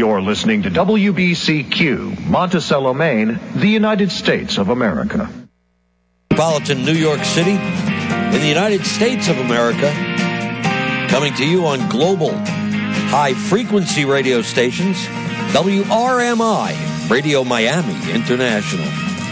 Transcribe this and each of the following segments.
You're listening to WBCQ, Monticello, Maine, the United States of America. Metropolitan New York City, in the United States of America, coming to you on global high-frequency radio stations, WRMI, Radio Miami International,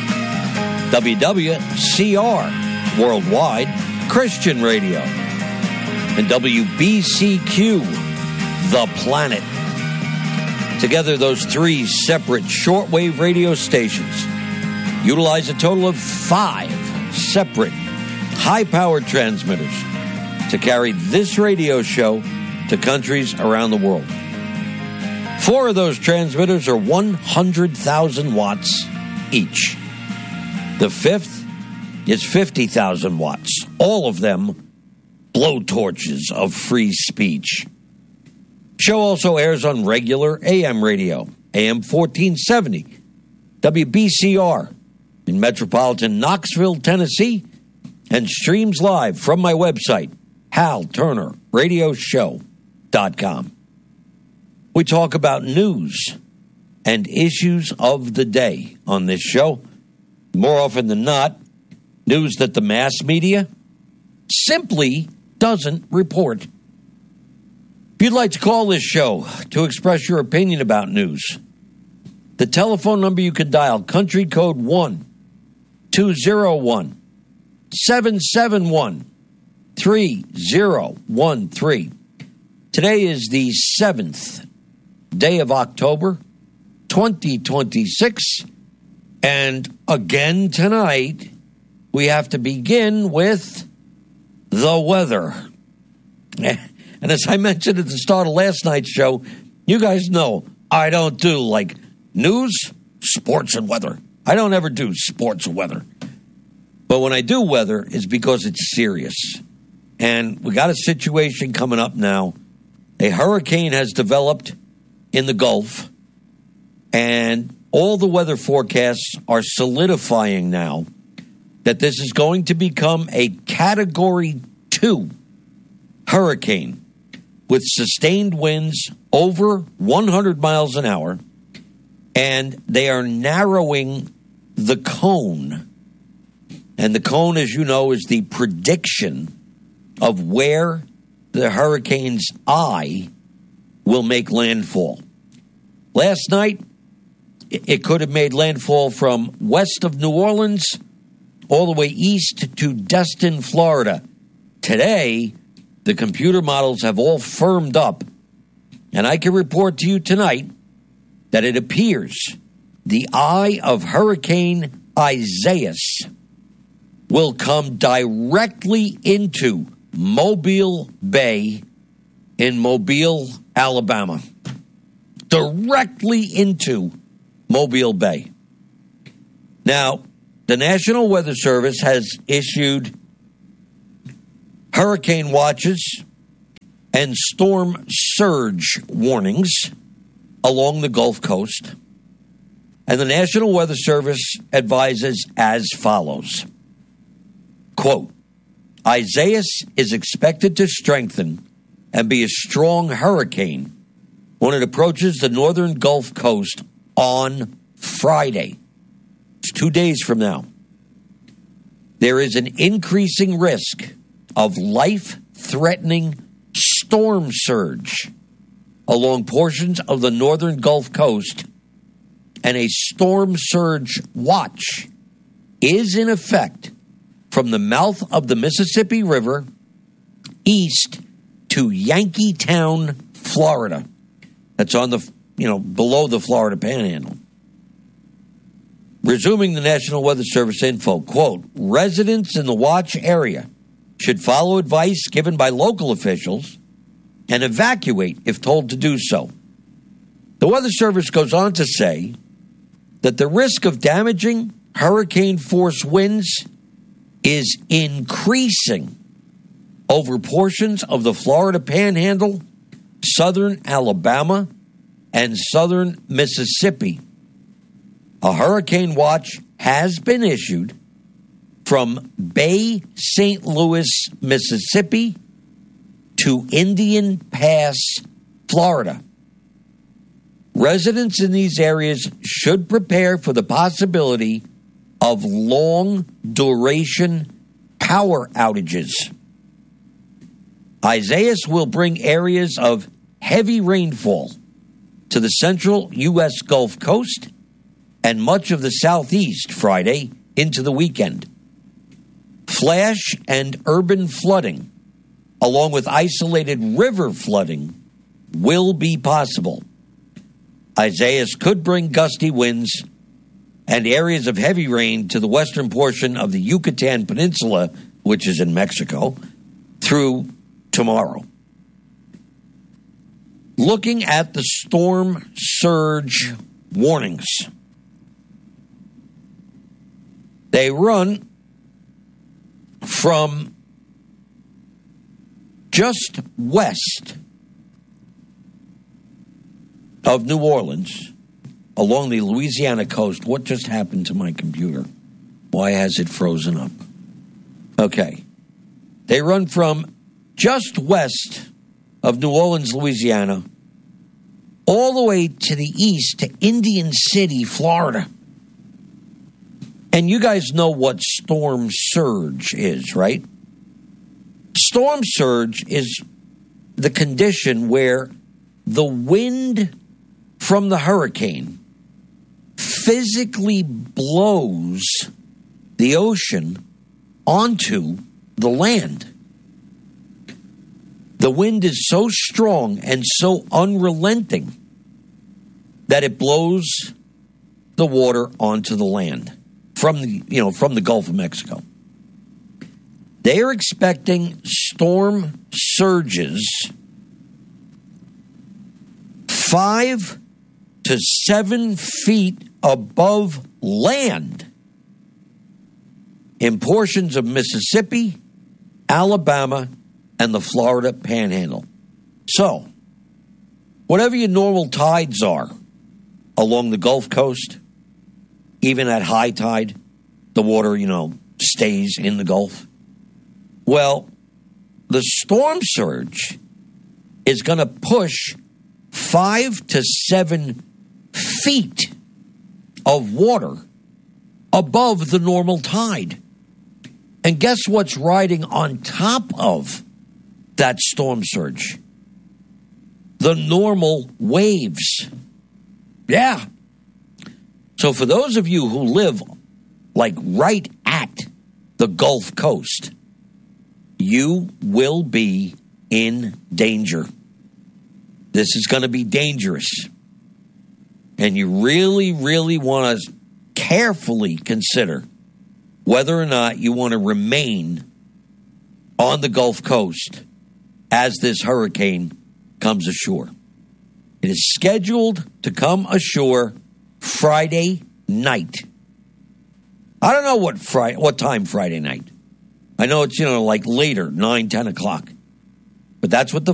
WWCR, Worldwide, Christian Radio, and WBCQ, The Planet. Together, those three separate shortwave radio stations utilize a total of 5 separate high-powered transmitters to carry this radio show to countries around the world. 4 of those transmitters are 100,000 watts each. The 5th is 50,000 watts. All of them blowtorches of free speech. Show also airs on regular AM radio, AM 1470, WBCR in metropolitan Knoxville, Tennessee, and streams live from my website, HalTurnerRadioshow.com. We talk about news and issues of the day on this show. More often than not, news that the mass media simply doesn't report. If you'd like to call this show to express your opinion about news, the telephone number you can dial, country code 1-201-771-3013. Today is the 7th day of October, 2026. And again tonight, we have to begin with the weather. And as I mentioned at the start of last night's show, you guys know I don't do like news, sports, and weather. I don't ever do sports or weather. But when I do weather, it's because it's serious. And we got a situation coming up now. A hurricane has developed in the Gulf, and all the weather forecasts are solidifying now that this is going to become a Category 2 hurricane with sustained winds over 100 miles an hour, and they are narrowing the cone. And the cone, as you know, is the prediction of where the hurricane's eye will make landfall. Last night, it could have made landfall from west of New Orleans all the way east to Destin, Florida. Today, the computer models have all firmed up, and I can report to you tonight that it appears the eye of Hurricane Isaias will come directly into Mobile Bay in Mobile, Alabama. Directly into Mobile Bay. Now, the National Weather Service has issued hurricane watches and storm surge warnings along the Gulf Coast. And the National Weather Service advises as follows. Quote, Isaias is expected to strengthen and be a strong hurricane when it approaches the northern Gulf Coast on Friday. It's 2 days from now. There is an increasing risk of life-threatening storm surge along portions of the northern Gulf Coast, and a storm surge watch is in effect from the mouth of the Mississippi River east to Yankeetown, Florida. That's on the, below the Florida Panhandle. Resuming the National Weather Service info, quote, residents in the watch area should follow advice given by local officials and evacuate if told to do so. The Weather Service goes on to say that the risk of damaging hurricane-force winds is increasing over portions of the Florida Panhandle, southern Alabama, and southern Mississippi. A hurricane watch has been issued from Bay St. Louis, Mississippi, to Indian Pass, Florida. Residents in these areas should prepare for the possibility of long-duration power outages. Isaias will bring areas of heavy rainfall to the central U.S. Gulf Coast and much of the southeast Friday into the weekend. Flash and urban flooding, along with isolated river flooding, will be possible. Isaias could bring gusty winds and areas of heavy rain to the western portion of the Yucatan Peninsula, which is in Mexico, through tomorrow. Looking at the storm surge warnings, they run from just west of New Orleans along the Louisiana coast. What just happened to my computer? Why has it frozen up? Okay. They run from just west of New Orleans, Louisiana, all the way to the east to Indian City, Florida. And you guys know what storm surge is, right? Storm surge is the condition where the wind from the hurricane physically blows the ocean onto the land. The wind is so strong and so unrelenting that it blows the water onto the land from the Gulf of Mexico. They are expecting storm surges 5 to 7 feet above land in portions of Mississippi, Alabama, and the Florida Panhandle. So, whatever your normal tides are along the Gulf Coast, even at high tide, the water, stays in the Gulf. Well, the storm surge is going to push 5 to 7 feet of water above the normal tide. And guess what's riding on top of that storm surge? The normal waves. Yeah. So for those of you who live right at the Gulf Coast, you will be in danger. This is going to be dangerous. And you really, really want to carefully consider whether or not you want to remain on the Gulf Coast as this hurricane comes ashore. It is scheduled to come ashore Friday night. I don't know what time Friday night. I know it's, later, 9, 10 o'clock. But that's what the